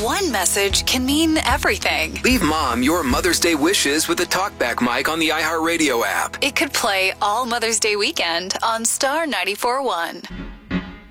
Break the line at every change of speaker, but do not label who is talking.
one message can mean everything.
Leave Mom your Mother's Day wishes with the TalkBack mic on the iHeartRadio app.
It could play all Mother's Day weekend on Star 94.1.